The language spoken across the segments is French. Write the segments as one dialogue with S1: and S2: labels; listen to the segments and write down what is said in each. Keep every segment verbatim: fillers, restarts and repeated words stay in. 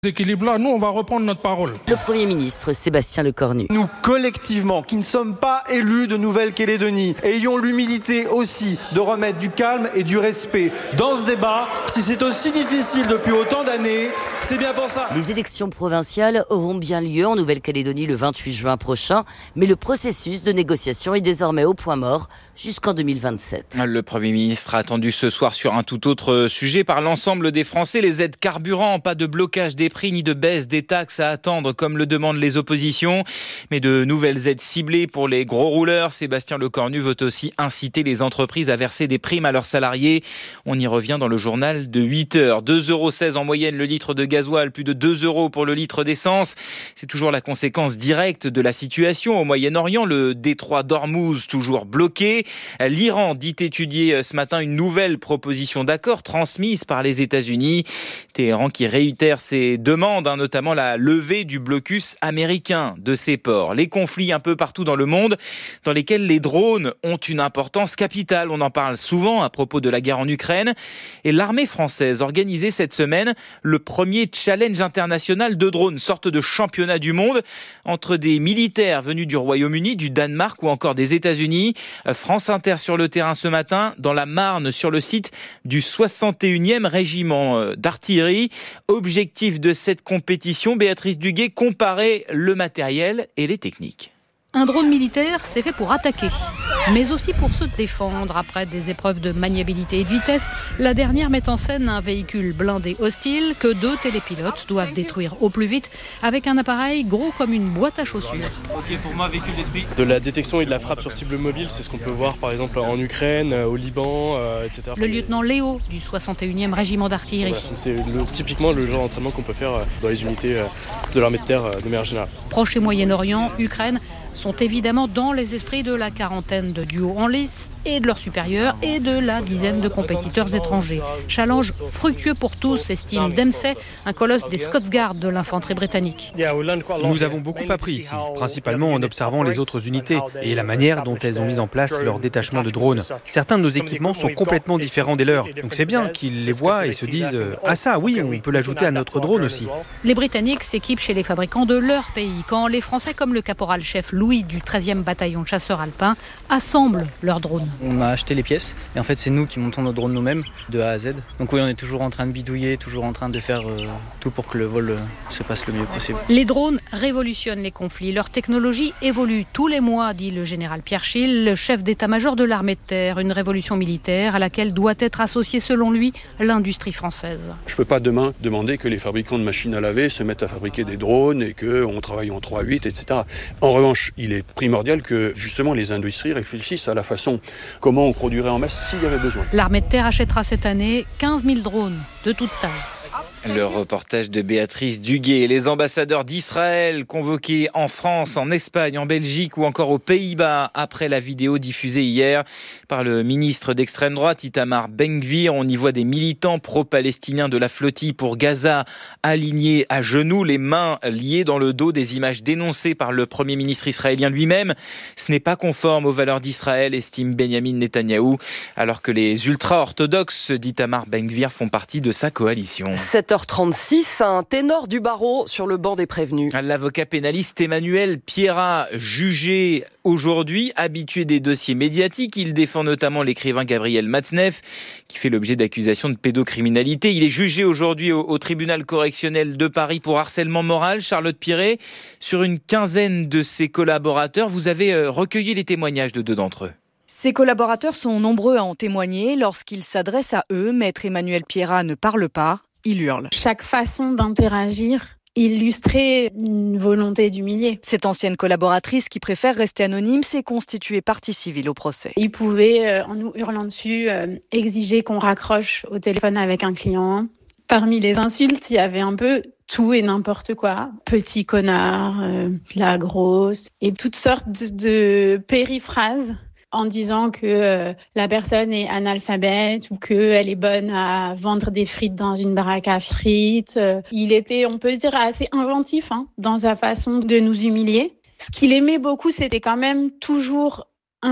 S1: Équilibre-là, nous, on va reprendre notre parole.
S2: Le Premier ministre, Sébastien Lecornu.
S3: Nous, collectivement, qui ne sommes pas élus de Nouvelle-Calédonie, ayons l'humilité aussi de remettre du calme et du respect dans ce débat. Si c'est aussi difficile depuis autant d'années, c'est bien pour ça.
S2: Les élections provinciales auront bien lieu en Nouvelle-Calédonie le vingt-huit juin prochain, mais le processus de négociation est désormais au point mort jusqu'en deux mille vingt-sept.
S4: Le Premier ministre a attendu ce soir sur un tout autre sujet par l'ensemble des Français. Les aides carburant, pas de blocage des prix ni de baisse des taxes à attendre comme le demandent les oppositions, mais de nouvelles aides ciblées pour les gros rouleurs. Sébastien Lecornu veut aussi inciter les entreprises à verser des primes à leurs salariés. On y revient dans le journal de huit heures. deux euros seize en moyenne le litre de gasoil, plus de deux euros pour le litre d'essence. C'est toujours la conséquence directe de la situation au Moyen-Orient. Le détroit d'Ormuz toujours bloqué. L'Iran dit étudier ce matin une nouvelle proposition d'accord transmise par les États-Unis. Téhéran qui réitère ses demandes, hein, notamment la levée du blocus américain de ces ports. Les conflits un peu partout dans le monde dans lesquels les drones ont une importance capitale. On en parle souvent à propos de la guerre en Ukraine. Et l'armée française organisait cette semaine le premier challenge international de drones, sorte de championnat du monde entre des militaires venus du Royaume-Uni, du Danemark ou encore des États-Unis. France Inter sur le terrain ce matin, dans la Marne, sur le site du soixante et unième régiment d'artillerie. Objectif de cette compétition, Béatrice Duguay, comparer le matériel et les techniques.
S5: Un drone militaire, c'est fait pour attaquer, mais aussi pour se défendre après des épreuves de maniabilité et de vitesse. La dernière met en scène un véhicule blindé hostile que deux télépilotes doivent détruire au plus vite avec un appareil gros comme une boîte à chaussures.
S6: Ok, pour moi, véhicule détruit.
S7: De la détection et de la frappe sur cible mobile, c'est ce qu'on peut voir par exemple en Ukraine, au Liban, euh, et cetera.
S5: Le lieutenant Léo du soixante et unième régiment d'artillerie.
S7: Voilà, c'est le, typiquement le genre d'entraînement qu'on peut faire dans les unités de l'armée de terre de manière générale.
S5: Proche et Moyen-Orient, Ukraine sont évidemment dans les esprits de la quarantaine de duos en lice et de leurs supérieurs et de la dizaine de compétiteurs étrangers. Challenge fructueux pour tous, estime Dempsey, un colosse des Scots Guards de l'infanterie britannique.
S8: Nous avons beaucoup appris ici, principalement en observant les autres unités et la manière dont elles ont mis en place leur détachement de drones. Certains de nos équipements sont complètement différents des leurs, donc c'est bien qu'ils les voient et se disent « Ah ça, oui, on peut l'ajouter à notre drone aussi ».
S5: Les Britanniques s'équipent chez les fabricants de leur pays, quand les Français comme le caporal-chef Louis du treizième bataillon de chasseurs alpins assemblent leurs drones.
S6: On a acheté les pièces et en fait c'est nous qui montons nos drones nous-mêmes de A à Z. Donc oui, on est toujours en train de bidouiller, toujours en train de faire euh, tout pour que le vol euh, se passe le mieux possible.
S5: Les drones révolutionnent les conflits. Leur technologie évolue tous les mois, dit le général Pierre Schill, le chef d'état-major de l'armée de terre. Une révolution militaire à laquelle doit être associée selon lui l'industrie française.
S9: Je ne peux pas demain demander que les fabricants de machines à laver se mettent à fabriquer des drones et qu'on travaille en trois huit, et cetera. En revanche, il est primordial que justement les industries réfléchissent à la façon comment on produirait en masse s'il y avait besoin.
S5: L'armée de terre achètera cette année quinze mille drones de toute taille.
S4: Le reportage de Béatrice Duguay. Les ambassadeurs d'Israël convoqués en France, en Espagne, en Belgique ou encore aux Pays-Bas après la vidéo diffusée hier par le ministre d'extrême droite Itamar Ben-Gvir. On y voit des militants pro-palestiniens de la flottille pour Gaza alignés à genoux, les mains liées dans le dos, des images dénoncées par le Premier ministre israélien lui-même. Ce n'est pas conforme aux valeurs d'Israël, estime Benyamin Netanyahou, alors que les ultra-orthodoxes d'Itamar Ben-Gvir font partie de sa coalition.
S10: sept heures trente-six, un ténor du barreau sur le banc des prévenus.
S4: L'avocat pénaliste Emmanuel Pierrat, jugé aujourd'hui, habitué des dossiers médiatiques. Il défend notamment l'écrivain Gabriel Matzneff, qui fait l'objet d'accusations de pédocriminalité. Il est jugé aujourd'hui au, au tribunal correctionnel de Paris pour harcèlement moral. Charlotte Piret, sur une quinzaine de ses collaborateurs, vous avez recueilli les témoignages de deux d'entre eux.
S11: Ses collaborateurs sont nombreux à en témoigner. Lorsqu'il s'adresse à eux, maître Emmanuel Pierrat ne parle pas. Il hurle.
S12: Chaque façon d'interagir illustrait une volonté d'humilier.
S11: Cette ancienne collaboratrice qui préfère rester anonyme s'est constituée partie civile au procès.
S12: Il pouvait, euh, en nous hurlant dessus, euh, exiger qu'on raccroche au téléphone avec un client. Parmi les insultes, il y avait un peu tout et n'importe quoi. Petit connard, euh, la grosse, et toutes sortes de périphrases en disant que euh, la personne est analphabète ou qu'elle est bonne à vendre des frites dans une baraque à frites. Euh, il était, on peut dire, assez inventif hein, dans sa façon de nous humilier. Ce qu'il aimait beaucoup, c'était quand même toujours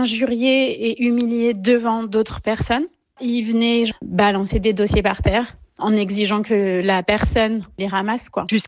S12: injurier et humilier devant d'autres personnes. Il venait balancer des dossiers par terre. en exigeant que la personne les ramasse, quoi.
S11: Jusqu'à